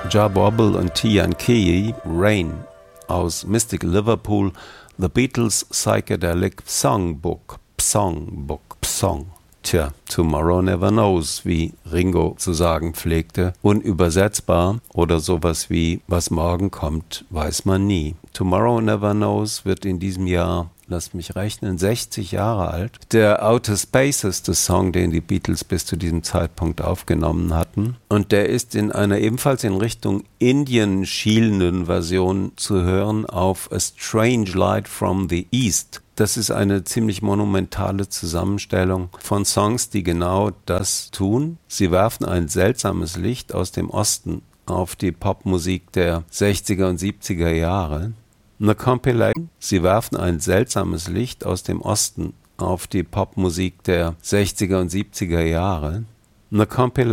Jah Wobble und Tian Key, Rain aus Mystic Liverpool, The Beatles Psychedelic Songbook. Tja, Tomorrow Never Knows, wie Ringo zu sagen pflegte. Unübersetzbar oder sowas wie, was morgen kommt, weiß man nie. Tomorrow Never Knows wird in diesem Jahr, lasst mich rechnen, 60 Jahre alt. Der Outer Spaces, der Song, den die Beatles bis zu diesem Zeitpunkt aufgenommen hatten. Und der ist in einer ebenfalls in Richtung Indien schielenden Version zu hören auf A Strange Light from the East. Das ist eine ziemlich monumentale Zusammenstellung von Songs, die genau das tun. Sie werfen ein seltsames Licht aus dem Osten auf die Popmusik der 60er und 70er Jahre. Eine Compilation. Sie werfen ein seltsames Licht aus dem Osten auf die Popmusik der 60er und 70er Jahre. Eine Compilation